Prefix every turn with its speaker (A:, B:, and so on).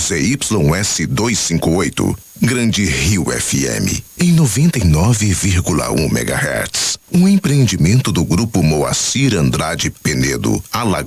A: ZYS 258. Grande Rio FM, em 99,1 MHz. Um empreendimento do Grupo Moacir Andrade Penedo, Alagoas.